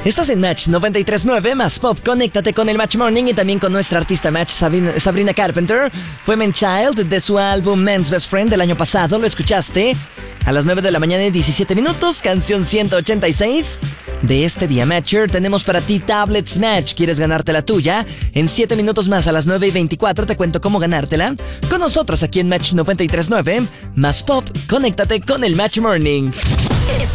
Estás en Match 93.9 más Pop. Conéctate con el Match Morning y también con nuestra artista Match, Sabrina Carpenter. Fue Man Child de su álbum Man's Best Friend del año pasado. Lo escuchaste a las 9 de la mañana y 17 minutos. Canción 186 de este día. Matcher, tenemos para ti Tablets Match. ¿Quieres ganarte la tuya? En 7 minutos más, a las 9 y 24, te cuento cómo ganártela. Con nosotros aquí en Match 93.9 más Pop. Conéctate con el Match Morning.